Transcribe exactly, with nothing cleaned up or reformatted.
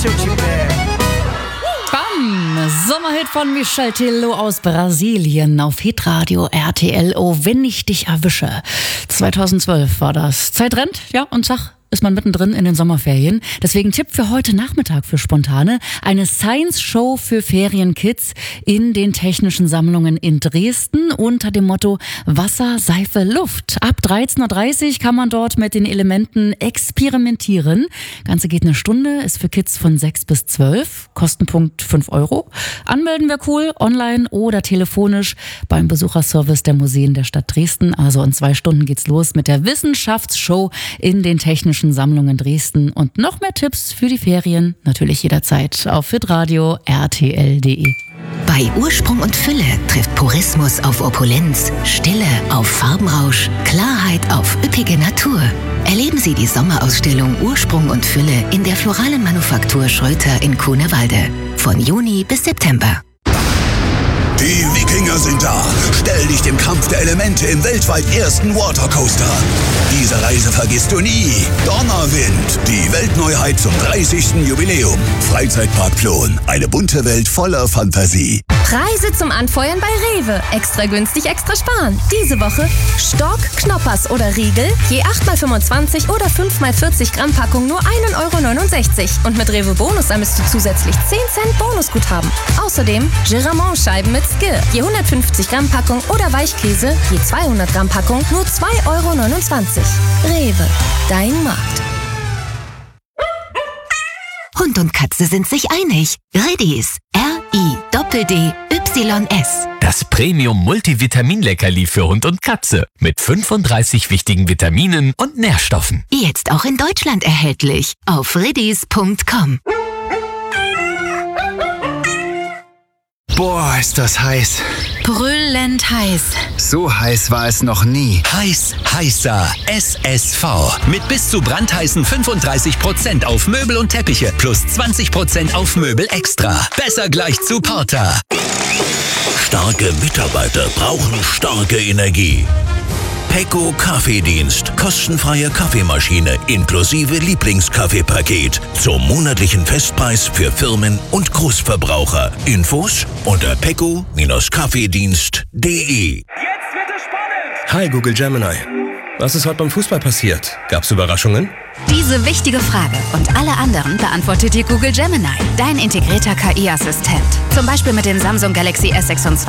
Bam! Sommerhit von Michel Tello aus Brasilien auf Hitradio R T L. Oh, wenn ich dich erwische. zweitausendzwölf war das. Zeit rennt, ja, und zack, ist man mittendrin in den Sommerferien. Deswegen Tipp für heute Nachmittag für Spontane. Eine Science-Show für Ferienkids in den Technischen Sammlungen in Dresden unter dem Motto Wasser, Seife, Luft. Ab dreizehn Uhr dreißig kann man dort mit den Elementen experimentieren. Ganze geht eine Stunde, ist für Kids von sechs bis zwölf. Kostenpunkt fünf Euro. Anmelden wäre cool, online oder telefonisch beim Besucherservice der Museen der Stadt Dresden. Also in zwei Stunden geht's los mit der Wissenschaftsshow in den Technischen Sammlungen Dresden und noch mehr Tipps für die Ferien natürlich jederzeit auf hitradio r t l punkt d e. Bei Ursprung und Fülle trifft Purismus auf Opulenz, Stille auf Farbenrausch, Klarheit auf üppige Natur. Erleben Sie die Sommerausstellung Ursprung und Fülle in der Floralen Manufaktur Schröter in Kuhnewalde. Von Juni bis September. Die Wikinger sind da. Stell dich dem Kampf der Elemente im weltweit ersten Watercoaster. Diese Reise vergisst du nie. Donnerwind, die Weltneuheit zum dreißigsten Jubiläum. Freizeitpark Plon, eine bunte Welt voller Fantasie. Preise zum Anfeuern bei Rewe. Extra günstig, extra sparen. Diese Woche Stork, Knoppers oder Riegel, je acht mal fünfundzwanzig oder fünf mal vierzig Gramm Packung nur ein Euro neunundsechzig. Und mit Rewe Bonus sammelst du zusätzlich zehn Cent Bonusguthaben. Außerdem Giramont-Scheiben mit Skir, je hundertfünfzig Gramm Packung oder Weichkäse, je zweihundert Gramm Packung nur zwei Euro neunundzwanzig. Rewe, dein Markt. Hund und Katze sind sich einig. Redis. R I D D Y S. Das Premium-Multivitamin-Leckerli für Hund und Katze mit fünfunddreißig wichtigen Vitaminen und Nährstoffen. Jetzt auch in Deutschland erhältlich. Auf redis punkt com. Boah, ist das heiß. Brüllend heiß. So heiß war es noch nie. Heiß, heißer S S V. Mit bis zu brandheißen fünfunddreißig Prozent auf Möbel und Teppiche plus zwanzig Prozent auf Möbel extra. Besser gleich zu Porter. Starke Mitarbeiter brauchen starke Energie. Pecco Kaffeedienst. Kostenfreie Kaffeemaschine inklusive Lieblingskaffeepaket. Zum monatlichen Festpreis für Firmen und Großverbraucher. Infos unter pecco Kaffeedienst punkt d e. Jetzt wird es spannend! Hi Google Gemini. Was ist heute beim Fußball passiert? Gab's Überraschungen? Diese wichtige Frage und alle anderen beantwortet dir Google Gemini, dein integrierter K I-Assistent. Zum Beispiel mit dem Samsung Galaxy S sechsundzwanzig